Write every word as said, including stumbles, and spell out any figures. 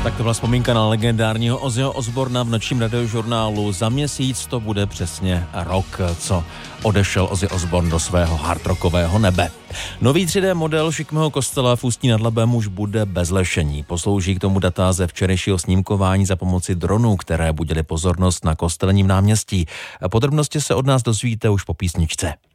Tak to byla vzpomínka na legendárního Ozzyho Osbourna v nočním radiožurnálu. Za měsíc to bude přesně rok, co odešel Ozzy Osbourne do svého hardrockového nebe. Nový tři dé model šikmého kostela v Ústí nad Labem už bude bez lešení. Poslouží k tomu data ze včerejšího snímkování za pomoci dronů, které budily pozornost na Kostelním náměstí. Podrobnosti se od nás dozvíte už po písničce.